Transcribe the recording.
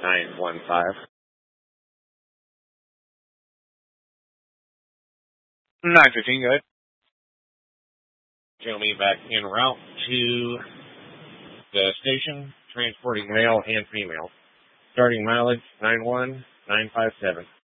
915. 915, go ahead. Show me back en route to the station, transporting male and female. Starting mileage 91957.